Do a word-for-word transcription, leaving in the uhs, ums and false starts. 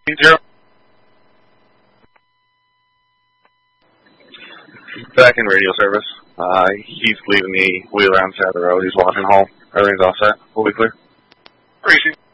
Zero. Back in radio service. Uh, he's leaving the wheel around the side of the road. He's walking home. Everything's all set. Fully clear. Racing.